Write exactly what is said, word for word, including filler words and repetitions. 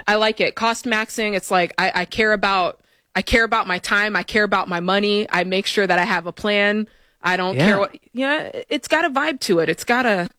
I like it. Cost maxing. It's like, I, I care about, I care about my time. I care about my money. I make sure that I have a plan. I don't Yeah. care what, yeah, it's got a vibe to it. It's got a,